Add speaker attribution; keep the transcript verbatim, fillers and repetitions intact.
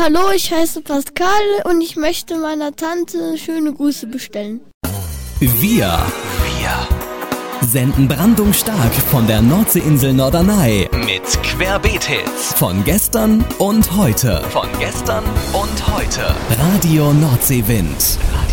Speaker 1: Hallo, ich heiße Pascal und ich möchte meiner Tante schöne Grüße bestellen.
Speaker 2: Wir, wir senden brandungsstark von der Nordseeinsel Norderney mit Querbeet-Hits von gestern und heute. Von gestern und heute. Radio Nordseewind.